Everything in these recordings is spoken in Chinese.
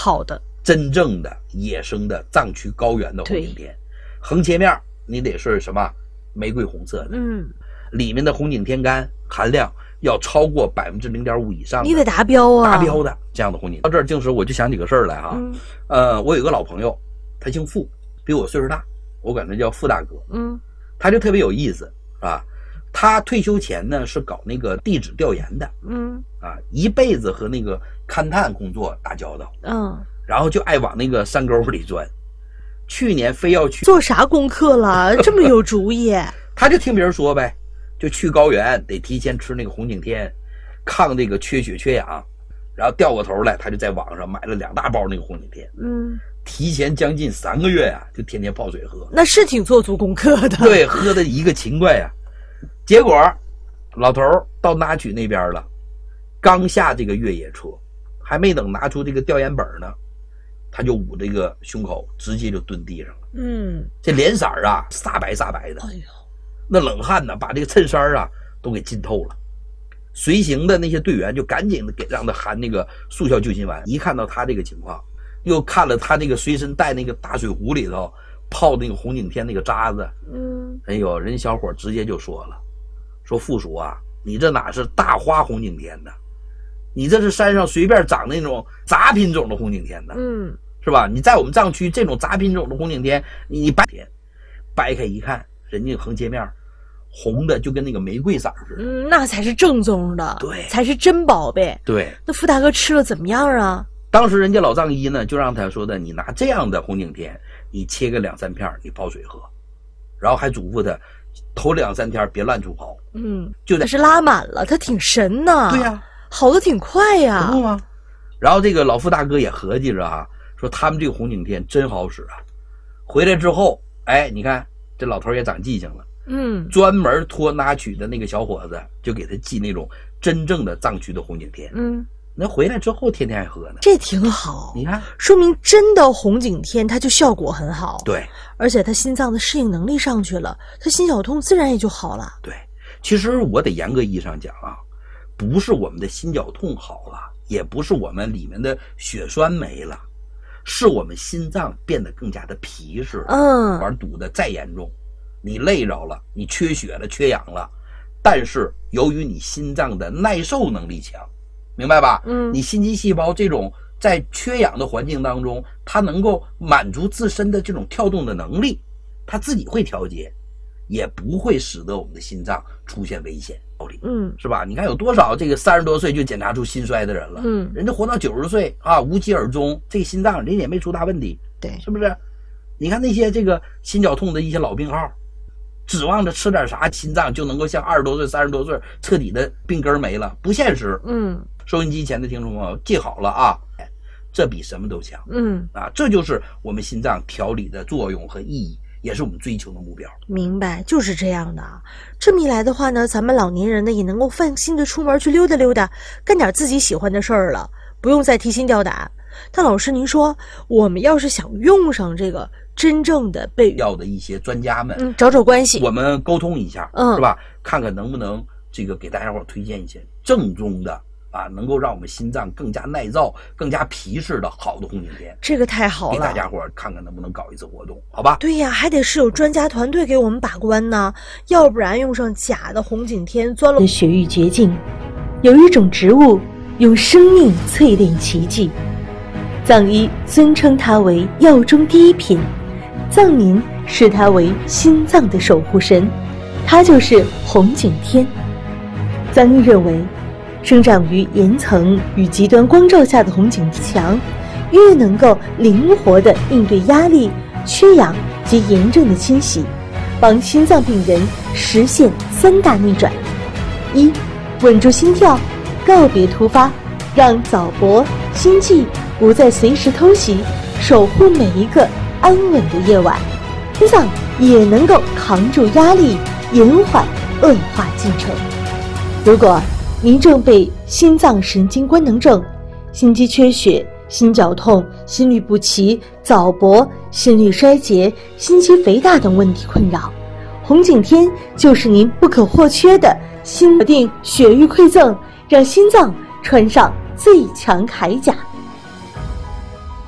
好的， 真正的野生的藏区高原的红景天。横切面你得是什么玫瑰红色的，里面的红景天苷含量要超过0.5%以上的， 你得达标啊， 达标的这样的红景天。到这儿净时我就想起个事儿来哈，我有个老朋友，他姓傅，比我岁数大，我管他叫傅大哥，他就特别有意思啊。他退休前呢是搞那个地质调研的，一辈子和那个勘探工作打交道，然后就爱往那个山沟里钻。去年非要去做啥功课了？这么有主意？ 他就听别人说呗，就去高原得提前吃那个红景天，抗这个缺血缺氧，然后掉过头来，他就在网上买了2大包那个红景天，提前将近3个月就天天泡水喝。 那是挺做足功课的， 对，喝的一个勤快呀。结果老头到拿曲那边了，刚下这个越野车，还没等拿出这个调研本呢，他就捂这个胸口，直接就蹲地上了。这脸色煞白的，哎呦，那冷汗呢把这个衬衫都给浸透了。随行的那些队员就赶紧的让他含那个速效救心丸。一看到他这个情况，又看了他这个随身带那个大水壶里头泡那个红景天那个渣子，哎呦，人小伙直接就说了，说傅叔啊，你这哪是大花红景天呢？你这是山上随便长那种杂品种的红景天呢，是吧？你在我们藏区这种杂品种的红景天，你掰开一看，人家横切面红的就跟那个玫瑰色似的， 那才是正宗的， 对， 才是真宝贝。 对， 那傅大哥吃了怎么样啊？ 当时人家老藏医呢，就让他说的，你拿这样的红景天，你切个2-3片，你泡水喝，然后还嘱咐他头2-3天别乱出泡。就在是拉满了，他挺神呐。 对呀， 好的挺快呀。 不吗？然后这个老傅大哥也合计着说他们这个红景天真好使啊。回来之后，哎，你看这老头也长记性了，专门托拿曲的那个小伙子就给他寄那种真正的藏区的红景天。那回来之后天天还喝呢， 这挺好。 你看， 说明真的红景天它就效果很好。 对， 而且他心脏的适应能力上去了，他心绞痛自然也就好了。 对，其实我得严格意义上讲不是我们的心绞痛好了，也不是我们里面的血栓没了，是我们心脏变得更加的皮实了。管堵得再严重，你累着了，你缺血了，缺氧了，但是由于你心脏的耐受能力强，明白吧？你心肌细胞这种在缺氧的环境当中，它能够满足自身的这种跳动的能力，它自己会调节，也不会使得我们的心脏出现危险。是吧？你看有多少这个30多岁就检查出心衰的人了，人家活到90岁无疾而终，这个心脏人也没出大问题， 对， 是不是？你看那些这个心绞痛的一些老病号，指望着吃点啥心脏就能够像20多岁30多岁彻底的病根没了，不现实。收音机前的听众朋友记好了这比什么都强。这就是我们心脏调理的作用和意义，也是我们追求的目标。 明白，就是这样的。这么一来的话呢，咱们老年人呢也能够放心的出门去溜达溜达，干点自己喜欢的事儿了，不用再提心吊胆。但老师您说，我们要是想用上这个真正的被要的一些专家们， 找关系， 我们沟通一下，是吧？看看能不能这个给大家伙推荐一些正宗的能够让我们心脏更加耐造、更加皮实的好的红景天。 这个太好了， 给大家伙看看能不能搞一次活动，好吧？ 对呀，还得是有专家团队给我们把关呢，要不然用上假的红景天钻了血域绝境。有一种植物用生命淬炼奇迹，藏医尊称它为药中第一品，藏民视它为心脏的守护神，它就是红景天。藏医认为，生长于岩层与极端光照下的红景强，越能够灵活地应对压力、缺氧及炎症的侵袭，帮心脏病人实现3大逆转：一、稳住心跳，告别突发，让早搏、心悸不再随时偷袭，守护每一个安稳的夜晚。心脏也能够扛住压力，延缓恶化进程。如果您正被心脏神经官能症、心肌缺血、心绞痛、心律不齐、早搏、心律衰竭、心肌肥大等问题困扰，红景天就是您不可或缺的心定血域馈赠，让心脏穿上最强铠甲。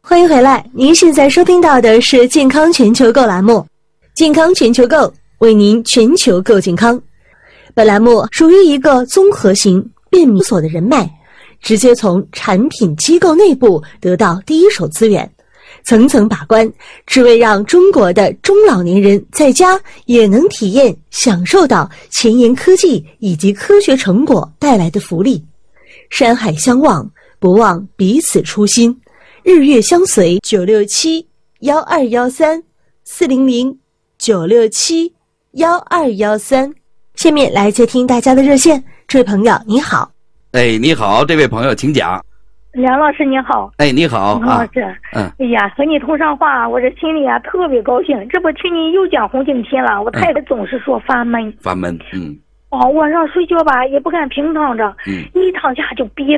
欢迎回来，您现在收听到的是健康全球购栏目，健康全球购为您全球购健康。本栏目属于一个综合型便民所的人脉，直接从产品机构内部得到第一手资源，层层把关，只为让中国的中老年人在家也能体验享受到前沿科技以及科学成果带来的福利。山海相望，不忘彼此初心，日月相随，967-1213-400-967-1213。下面来接听大家的热线，这位朋友你好。 哎，你好，这位朋友请讲。 梁老师您好。 哎，你好梁老师，哎呀，和你通上话，我这心里啊特别高兴。这不听你又讲红景天了，我太太总是说发闷。 发闷， 晚上睡觉吧也不敢平躺着，一躺下就憋